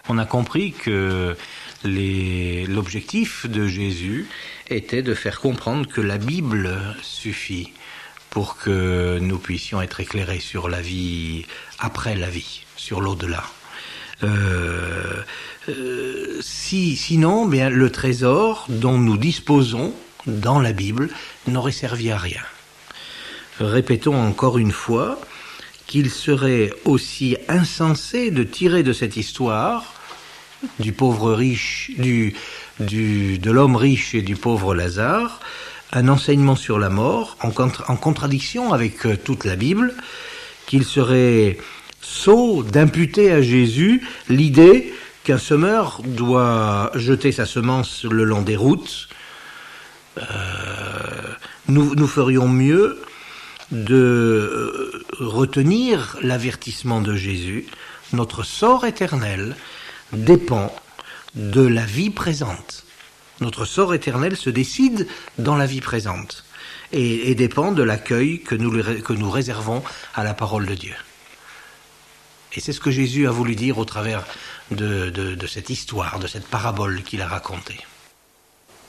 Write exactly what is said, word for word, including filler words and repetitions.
On a compris que les, l'objectif de Jésus était de faire comprendre que la Bible suffit pour que nous puissions être éclairés sur la vie après la vie, sur l'au-delà. Euh, euh, si, sinon, bien, le trésor dont nous disposons dans la Bible n'aurait servi à rien. Répétons encore une fois qu'il serait aussi insensé de tirer de cette histoire du pauvre riche, du, du, de l'homme riche et du pauvre Lazare, un enseignement sur la mort en, contra- en contradiction avec euh, toute la Bible, qu'il serait sot d'imputer à Jésus l'idée qu'un semeur doit jeter sa semence le long des routes. Euh, nous, nous ferions mieux de retenir l'avertissement de Jésus. Notre sort éternel dépend de la vie présente. Notre sort éternel se décide dans la vie présente et, et dépend de l'accueil que nous, que nous réservons à la parole de Dieu. Et c'est ce que Jésus a voulu dire au travers de, de, de cette histoire, de cette parabole qu'il a racontée.